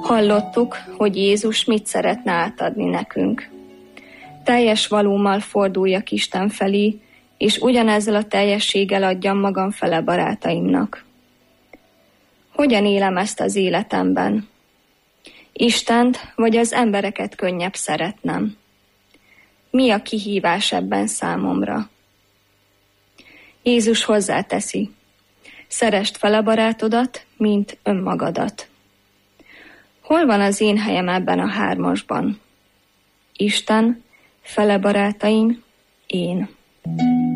Hallottuk, hogy Jézus mit szeretne átadni nekünk. Teljes valómmal forduljak Isten felé, és ugyanezzel a teljességgel adjam magam fele barátaimnak. Hogyan élem ezt az életemben? Istent vagy az embereket könnyebb szeretnem? Mi a kihívás ebben számomra? Jézus hozzáteszi: szeresd fel a barátodat, mint önmagadat. Hol van az én helyem ebben a hármasban? Isten, fele barátaim, én.